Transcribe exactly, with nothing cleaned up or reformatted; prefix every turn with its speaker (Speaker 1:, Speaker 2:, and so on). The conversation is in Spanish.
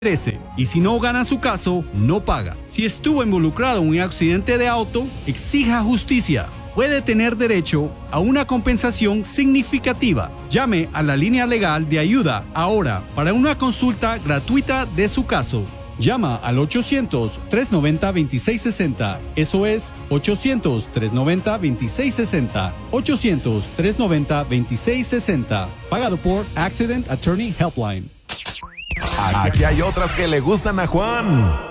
Speaker 1: merece. Y si no gana su caso, no paga. Si estuvo involucrado en un accidente de auto, exija justicia. Puede tener derecho a una compensación significativa. Llame a la línea legal de ayuda ahora para una consulta gratuita de su caso. Llama al ochocientos, tres noventa, veintiséis sesenta. Eso es ochocientos, tres noventa, veintiséis sesenta. ochocientos, tres noventa, veintiséis sesenta. Pagado por Accident Attorney Helpline.
Speaker 2: Aquí hay otras que le gustan a Juan.